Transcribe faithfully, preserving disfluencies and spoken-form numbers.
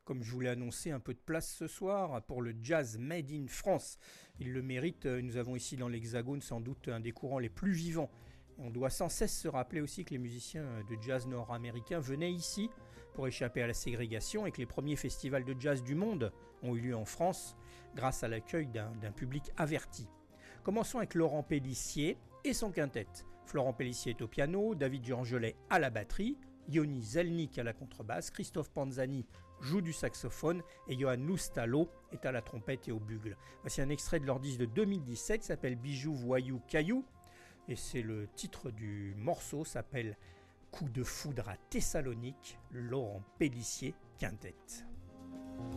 Comme je vous l'ai annoncé, un peu de place ce soir pour le jazz made in France. Il le mérite, nous avons ici dans l'Hexagone sans doute un des courants les plus vivants. Et on doit sans cesse se rappeler aussi que les musiciens de jazz nord-américains venaient ici pour échapper à la ségrégation et que les premiers festivals de jazz du monde ont eu lieu en France grâce à l'accueil d'un, d'un public averti. Commençons avec Laurent Pélissier et son quintet. Florent Pélissier est au piano, David Durgelet à la batterie, Yoni Zelnik à la contrebasse, Christophe Panzani joue du saxophone et Johan Loustalot est à la trompette et au bugle. Voici un extrait de leur disque de deux mille dix-sept qui s'appelle Bijoux, Voyous, Cailloux et c'est le titre du morceau s'appelle Coup de foudre à Thessalonique, Laurent Pélissier Quintet.